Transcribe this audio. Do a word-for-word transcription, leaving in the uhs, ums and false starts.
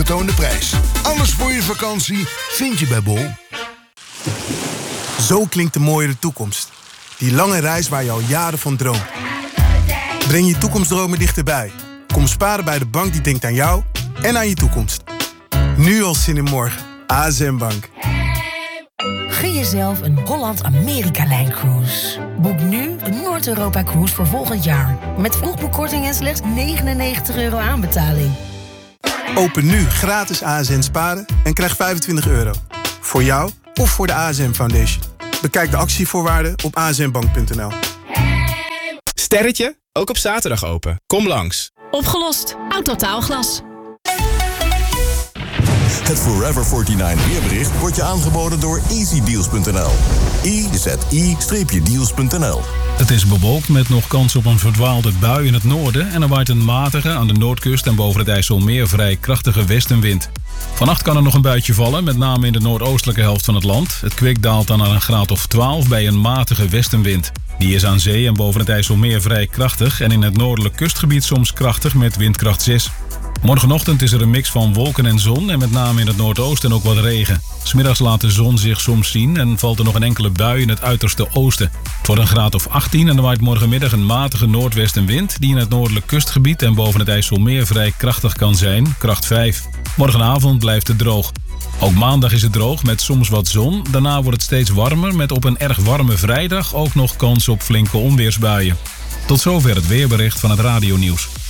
Getoonde prijs. Alles voor je vakantie vind je bij Bol. Zo klinkt de mooiere toekomst. Die lange reis waar je al jaren van droomt. Breng je toekomstdromen dichterbij. Kom sparen bij de bank die denkt aan jou en aan je toekomst. Nu al zin in morgen. A S M Bank. Gun jezelf een Holland-Amerika-lijncruise. Boek nu een Noord-Europa-cruise voor volgend jaar. Met vroegboekkorting en slechts negenennegentig euro aanbetaling. Open nu gratis A S N sparen en krijg vijfentwintig euro. Voor jou of voor de A S M Foundation. Bekijk de actievoorwaarden op a s m bank punt n l. Sterretje, ook op zaterdag open. Kom langs. Opgelost. Autotaalglas. Het Forever negenenveertig weerbericht wordt je aangeboden door easy deals punt n l. e z i deals punt n l. Het is bewolkt met nog kans op een verdwaalde bui in het noorden en er waait een matige aan de noordkust en boven het IJsselmeer vrij krachtige westenwind. Vannacht kan er nog een buitje vallen, met name in de noordoostelijke helft van het land. Het kwik daalt dan naar een graad of twaalf bij een matige westenwind. Die is aan zee en boven het IJsselmeer vrij krachtig en in het noordelijk kustgebied soms krachtig met windkracht zes. Morgenochtend is er een mix van wolken en zon en met name in het noordoosten ook wat regen. 'S Middags laat de zon zich soms zien en valt er nog een enkele bui in het uiterste oosten. Het wordt een graad of achttien en er waait morgenmiddag een matige noordwestenwind die in het noordelijk kustgebied en boven het IJsselmeer vrij krachtig kan zijn, kracht vijf. Morgenavond blijft het droog. Ook maandag is het droog met soms wat zon. Daarna wordt het steeds warmer met op een erg warme vrijdag ook nog kans op flinke onweersbuien. Tot zover het weerbericht van het radionieuws.